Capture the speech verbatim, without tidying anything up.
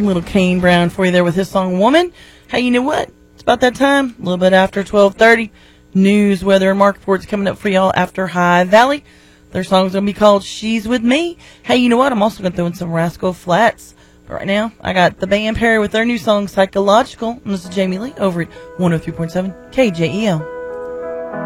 Little Kane Brown for you there with his song Woman. Hey, you know what? It's about that time. A little bit after twelve thirty. News, weather, and market reports coming up for y'all after High Valley. Their song's going to be called She's With Me. Hey, you know what? I'm also going to throw in some Rascal Flatts. But right now, I got the band Perry with their new song Psychological. And this is Jamie Lee over at one oh three point seven K J E L.